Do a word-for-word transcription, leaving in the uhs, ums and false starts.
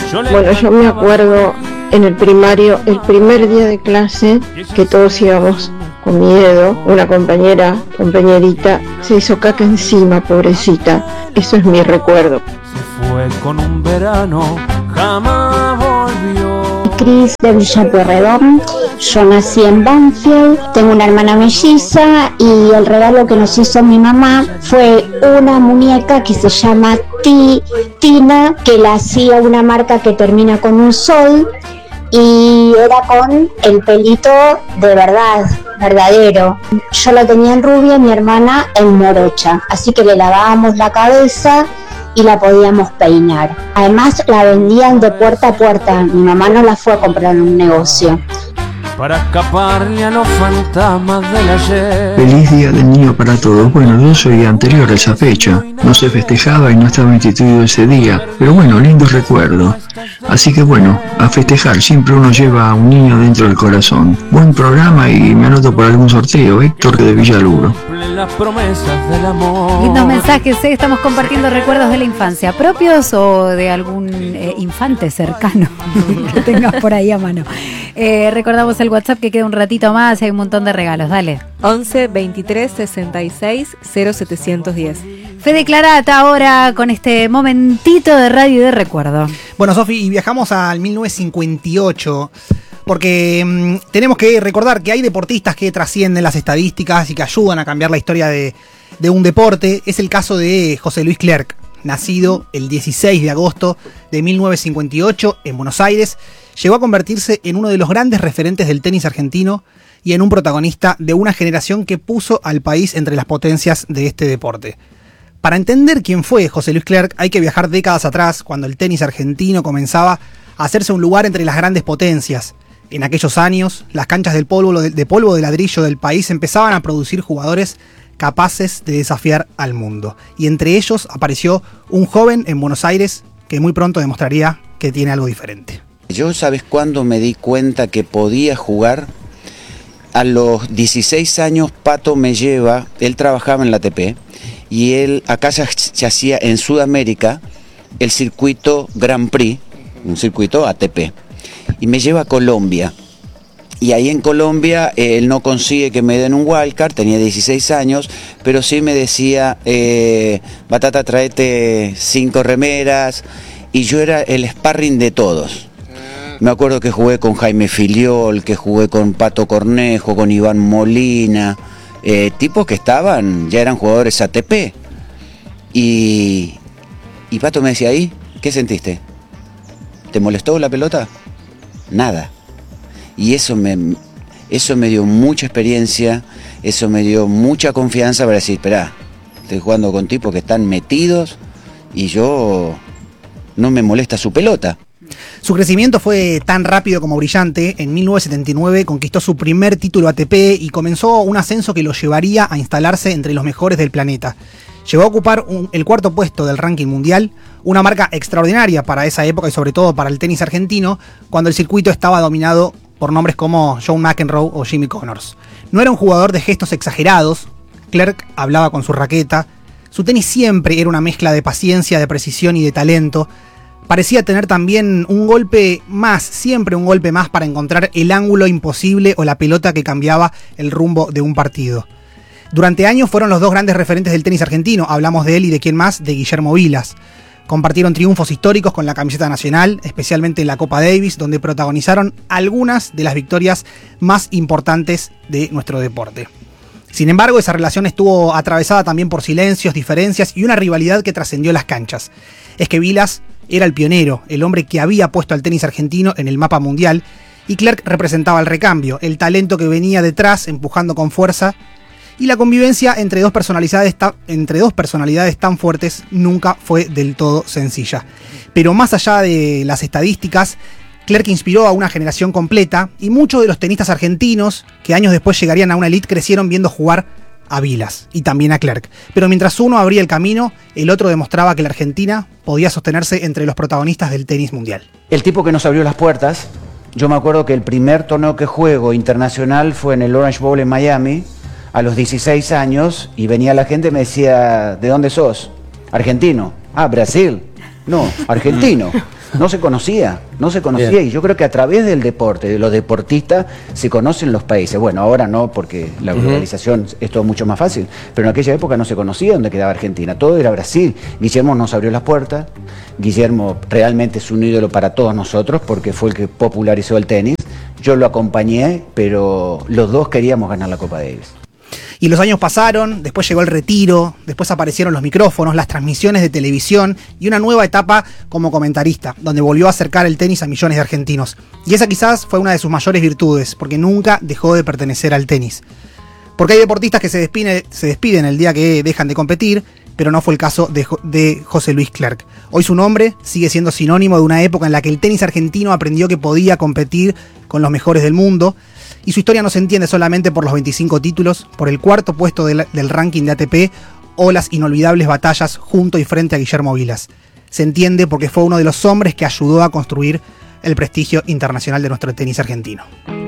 Bueno, yo me acuerdo en el primario, el primer día de clase, que todos íbamos con miedo, una compañera, compañerita, se hizo caca encima, pobrecita. Eso es mi recuerdo. Se fue con un verano, jamás volvió. Cris de Villa Pueyrredón. Yo nací en Banfield, tengo una hermana melliza y el regalo que nos hizo mi mamá fue una muñeca que se llama Ti, Tina, que la hacía una marca que termina con un sol y era con el pelito de verdad, verdadero. Yo la tenía en rubia y mi hermana en morocha, así que le lavábamos la cabeza y la podíamos peinar. Además la vendían de puerta a puerta, mi mamá no la fue a comprar en un negocio. Para escaparle a los fantasmas del ayer. Feliz Día del Niño para todos. Bueno, yo soy anterior a esa fecha. No se festejaba y no estaba instituido ese día. Pero bueno, lindos recuerdos. Así que bueno, a festejar. Siempre uno lleva a un niño dentro del corazón. Buen programa y me anoto por algún sorteo. Héctor de Villaluro. Las promesas del amor. Lindos mensajes, ¿eh? Estamos compartiendo recuerdos de la infancia, propios o de algún eh, infante cercano que tengas por ahí a mano. Eh, recordamos el WhatsApp que queda un ratito más y hay un montón de regalos, dale. once veintitrés sesenta y seis cero setecientos diez. Fede Clarata ahora con este momentito de radio y de recuerdo. Bueno, Sofi, y viajamos al mil novecientos cincuenta y ocho. Porque mmm, tenemos que recordar que hay deportistas que trascienden las estadísticas y que ayudan a cambiar la historia de, de un deporte. Es el caso de José Luis Clerc, nacido el dieciséis de agosto de mil novecientos cincuenta y ocho en Buenos Aires. Llegó a convertirse en uno de los grandes referentes del tenis argentino y en un protagonista de una generación que puso al país entre las potencias de este deporte. Para entender quién fue José Luis Clerc hay que viajar décadas atrás, cuando el tenis argentino comenzaba a hacerse un lugar entre las grandes potencias. En aquellos años, las canchas del polvo de, de polvo de ladrillo del país empezaban a producir jugadores capaces de desafiar al mundo. Y entre ellos apareció un joven en Buenos Aires que muy pronto demostraría que tiene algo diferente. Yo, ¿sabes cuándo me di cuenta que podía jugar? A los dieciséis años Pato me lleva, él trabajaba en la A T P, y él acá se, se hacía en Sudamérica el circuito Grand Prix, un circuito A T P. Y me lleva a Colombia, y ahí en Colombia eh, él no consigue que me den un wildcard, tenía dieciséis años, pero sí me decía, eh, Batata, tráete cinco remeras, y yo era el sparring de todos. Me acuerdo que jugué con Jaime Filiol, que jugué con Pato Cornejo, con Iván Molina, eh, tipos que estaban, ya eran jugadores A T P, y, y Pato me decía, ¿ahí qué sentiste? ¿Te molestó la pelota? Nada. Y eso me, eso me dio mucha experiencia, eso me dio mucha confianza para decir, esperá, estoy jugando con tipos que están metidos y yo no me molesta su pelota. Su crecimiento fue tan rápido como brillante. En mil novecientos setenta y nueve conquistó su primer título A T P y comenzó un ascenso que lo llevaría a instalarse entre los mejores del planeta. Llegó a ocupar un, el cuarto puesto del ranking mundial, una marca extraordinaria para esa época y sobre todo para el tenis argentino, cuando el circuito estaba dominado por nombres como John McEnroe o Jimmy Connors. No era un jugador de gestos exagerados, Clerc hablaba con su raqueta, su tenis siempre era una mezcla de paciencia, de precisión y de talento. Parecía tener también un golpe más, siempre un golpe más para encontrar el ángulo imposible o la pelota que cambiaba el rumbo de un partido. Durante años fueron los dos grandes referentes del tenis argentino, hablamos de él y de quién más, de Guillermo Vilas. Compartieron triunfos históricos con la camiseta nacional, especialmente en la Copa Davis, donde protagonizaron algunas de las victorias más importantes de nuestro deporte. Sin embargo, esa relación estuvo atravesada también por silencios, diferencias y una rivalidad que trascendió las canchas. Es que Vilas era el pionero, el hombre que había puesto al tenis argentino en el mapa mundial, y Clerc representaba el recambio, el talento que venía detrás empujando con fuerza, y la convivencia entre dos personalidades, ta- entre dos personalidades tan fuertes nunca fue del todo sencilla. Pero más allá de las estadísticas, Clerc inspiró a una generación completa, y muchos de los tenistas argentinos que años después llegarían a una elite crecieron viendo jugar a Vilas y también a Clerc. Pero mientras uno abría el camino, el otro demostraba que la Argentina podía sostenerse entre los protagonistas del tenis mundial. El tipo que nos abrió las puertas, yo me acuerdo que el primer torneo que juego internacional fue en el Orange Bowl en Miami, a los dieciséis años, y venía la gente y me decía, ¿de dónde sos? Argentino. Ah, Brasil. No, argentino. No se conocía, no se conocía. Bien. Y yo creo que a través del deporte, de los deportistas, se conocen los países. Bueno, ahora no, porque la globalización uh-huh. es todo mucho más fácil, pero en aquella época no se conocía dónde quedaba Argentina, todo era Brasil. Guillermo nos abrió las puertas, Guillermo realmente es un ídolo para todos nosotros, porque fue el que popularizó el tenis. Yo lo acompañé, pero los dos queríamos ganar la Copa Davis. Y los años pasaron, después llegó el retiro, después aparecieron los micrófonos, las transmisiones de televisión y una nueva etapa como comentarista, donde volvió a acercar el tenis a millones de argentinos. Y esa quizás fue una de sus mayores virtudes, porque nunca dejó de pertenecer al tenis. Porque hay deportistas que se despiden, se despiden el día que dejan de competir, pero no fue el caso de, de José Luis Clerc. Hoy su nombre sigue siendo sinónimo de una época en la que el tenis argentino aprendió que podía competir con los mejores del mundo. Y su historia no se entiende solamente por los veinticinco títulos, por el cuarto puesto del, del ranking de A T P o las inolvidables batallas junto y frente a Guillermo Vilas. Se entiende porque fue uno de los hombres que ayudó a construir el prestigio internacional de nuestro tenis argentino.